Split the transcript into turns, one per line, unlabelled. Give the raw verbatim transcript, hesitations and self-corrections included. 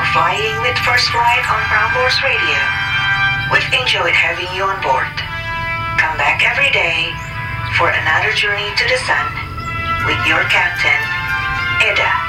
flying with First Flight on Prambors Radio. We've enjoyed having you on board. Come back every day for another journey to the sun with your captain, Eda.